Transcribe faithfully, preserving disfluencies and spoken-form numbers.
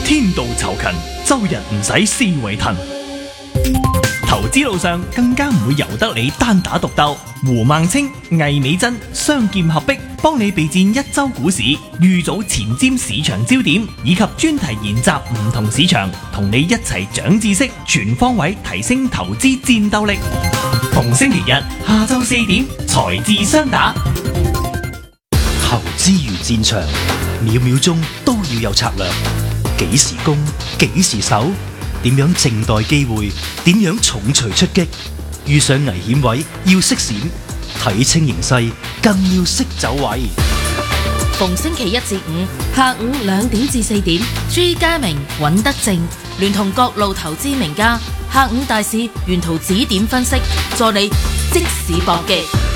天道酬勤，周日唔使思維騰。投資路上更加唔會由得你單打獨鬥。胡孟青、魏美珍雙劍合璧，幫你備戰一周股市，預早前瞻市場焦點，以及專題研習唔同市場，同你一齊長知識，全方位提升投資戰鬥力。逢星期日下晝四點，財智雙打。 投資如戰場，秒秒鐘都要有策略，幾時攻，幾時守，點樣靜待機會，點樣重錘出擊，遇上危險位要識閃，睇清形勢更要識走位。 逢星期一至五下午兩點至四點，朱家明、尹德正聯同各路投資名家，下午大市沿途指點分析，助你即時搏擊。